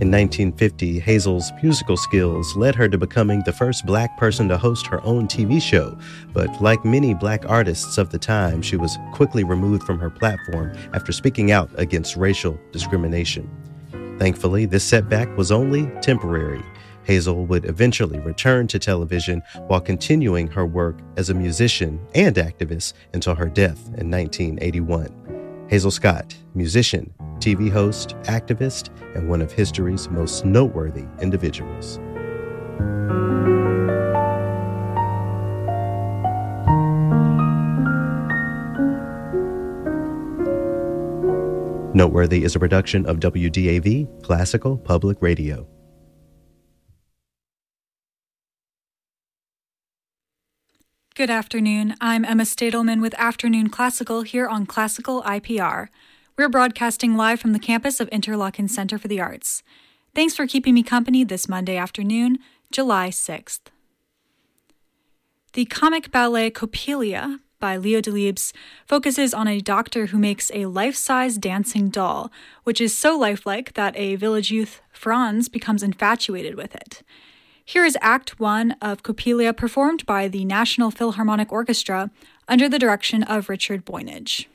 In 1950, Hazel's musical skills led her to becoming the first Black person to host her own TV show, but like many Black artists of the time, she was quickly removed from her platform after speaking out against racial discrimination. Thankfully, this setback was only temporary. Hazel would eventually return to television while continuing her work as a musician and activist until her death in 1981. Hazel Scott, musician, TV host, activist, and one of history's most noteworthy individuals. Noteworthy is a production of WDAV, Classical Public Radio. Good afternoon. I'm Emma Stadelman with Afternoon Classical here on Classical IPR. We're broadcasting live from the campus of Interlochen Center for the Arts. Thanks for keeping me company this Monday afternoon, July 6th. The comic ballet Coppelia by Leo Delibes focuses on a doctor who makes a life-size dancing doll, which is so lifelike that a village youth, Franz, becomes infatuated with it. Here is Act 1 of Coppelia performed by the National Philharmonic Orchestra under the direction of Richard Boynage.